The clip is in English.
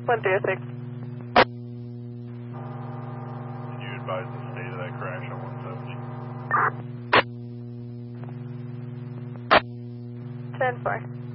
106. Can you advise the state of that crash on 170? 10-4.